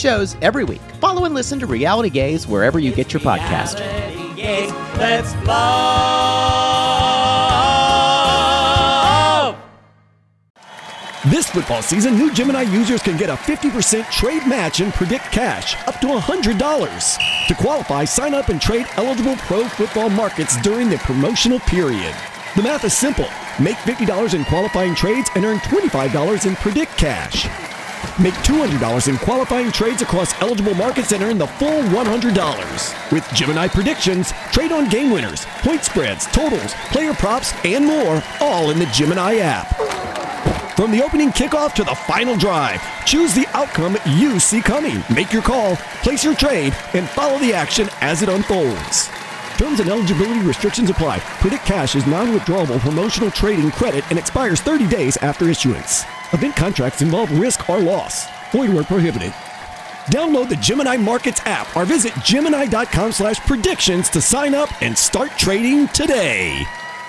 shows every week. Follow and listen to Reality Gaze wherever you get your podcast. Reality Gaze, let's flow! This football season, new Gemini users can get a 50% trade match and predict cash up to $100. To qualify, sign up and trade eligible pro football markets during the promotional period. The math is simple. Make $50 in qualifying trades and earn $25 in predict cash. Make $200 in qualifying trades across eligible markets and earn the full $100. With Gemini Predictions, trade on game winners, point spreads, totals, player props, and more, all in the Gemini app. From the opening kickoff to the final drive, choose the outcome you see coming. Make your call, place your trade, and follow the action as it unfolds. Terms and eligibility restrictions apply. Predict Cash is non-withdrawable promotional trading credit and expires 30 days after issuance. Event contracts involve risk or loss. Void where prohibited. Download the Gemini Markets app or visit Gemini.com/predictions to sign up and start trading today.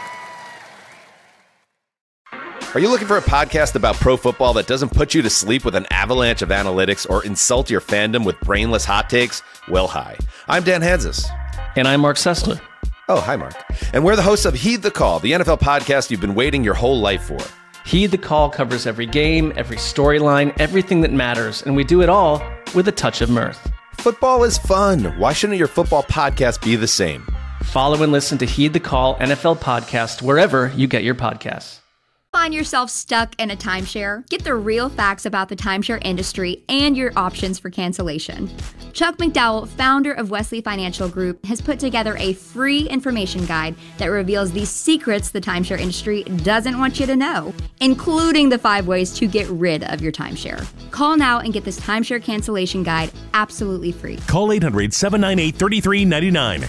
Are you looking for a podcast about pro football that doesn't put you to sleep with an avalanche of analytics or insult your fandom with brainless hot takes? Well, hi. I'm Dan Hanzus. And I'm Mark Sessler. Oh, hi, Mark. And we're the hosts of Heed the Call, the NFL podcast you've been waiting your whole life for. Heed the Call covers every game, every storyline, everything that matters, and we do it all with a touch of mirth. Football is fun. Why shouldn't your football podcast be the same? Follow and listen to Heed the Call NFL podcast wherever you get your podcasts. Find yourself stuck in a timeshare? Get the real facts about the timeshare industry and your options for cancellation. Chuck McDowell, founder of Wesley Financial Group, has put together a free information guide that reveals the secrets the timeshare industry doesn't want you to know, including the 5 ways to get rid of your timeshare. Call now and get this timeshare cancellation guide absolutely free. Call 800-798-3399.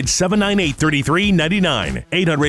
800-798-3399.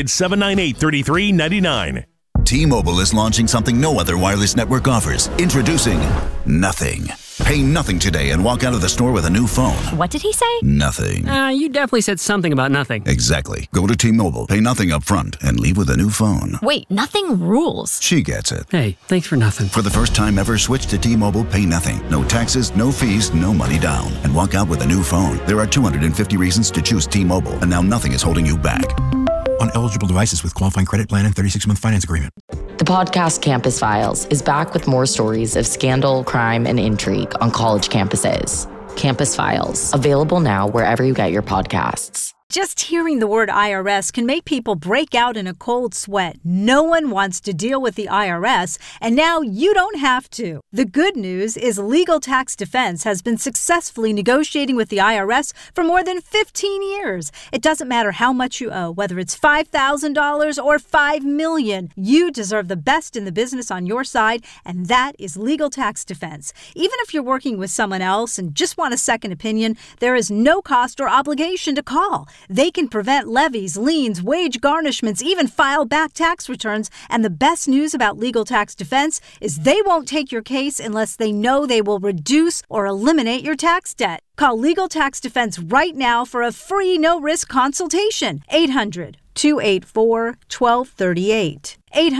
800-798-3399. T-Mobile is launching something no other wireless network offers. Introducing Nothing. Pay nothing today and walk out of the store with a new phone. What did he say? Nothing. You definitely said something about nothing. Exactly. Go to T-Mobile, pay nothing up front, and leave with a new phone. Wait, nothing rules. She gets it. Hey, thanks for nothing. For the first time ever, switch to T-Mobile, pay nothing. No taxes, no fees, no money down. And walk out with a new phone. There are 250 reasons to choose T-Mobile, and now nothing is holding you back. On eligible devices with qualifying credit plan and 36-month finance agreement. The podcast Campus Files is back with more stories of scandal, crime, and intrigue on college campuses. Campus Files, available now wherever you get your podcasts. Just hearing the word IRS can make people break out in a cold sweat. No one wants to deal with the IRS, and now you don't have to. The good news is Legal Tax Defense has been successfully negotiating with the IRS for more than 15 years. It doesn't matter how much you owe, whether it's $5,000 or $5 million. You deserve the best in the business on your side, and that is Legal Tax Defense. Even if you're working with someone else and just want a second opinion, there is no cost or obligation to call. They can prevent levies, liens, wage garnishments, even file back tax returns. And the best news about Legal Tax Defense is they won't take your case unless they know they will reduce or eliminate your tax debt. Call Legal Tax Defense right now for a free no-risk consultation. 800-284-1238.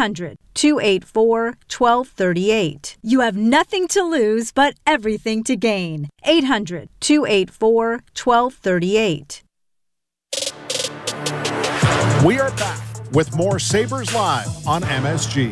800-284-1238. You have nothing to lose but everything to gain. 800-284-1238. We are back with more Sabres Live on MSG.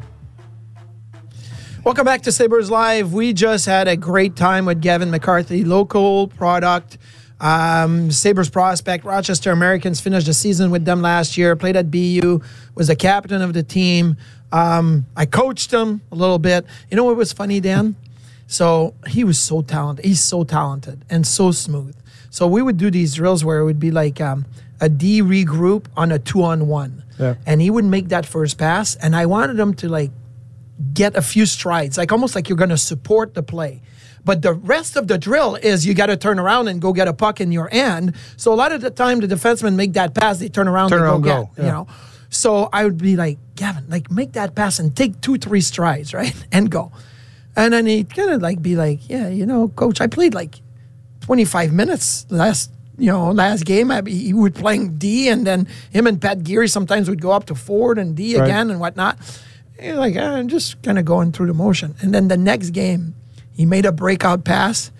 Welcome back to Sabres Live. We just had a great time with Gavin McCarthy, local product, Sabres prospect. Rochester Americans finished the season with them last year, played at BU, was the captain of the team. I coached him a little bit. You know what was funny, Dan? So he was so talented. He's so talented and so smooth. So we would do these drills where it would be like a D regroup on a 2-on-1. Yeah. And he would make that first pass, and I wanted him to like get a few strides, like almost like you're going to support the play. But the rest of the drill is you got to turn around and go get a puck in your end. So a lot of the time the defensemen make that pass, they turn around and go. You know. So I would be like, Gavin, like make that pass and take 2-3 strides, right? And go. And then he'd kind of like be like, yeah, you know, coach, I played like 25 minutes last game. He would playing D, and then him and Pat Geary sometimes would go up to forward and D again and whatnot. He's like, I'm just kind of going through the motion. And then the next game, he made a breakout pass,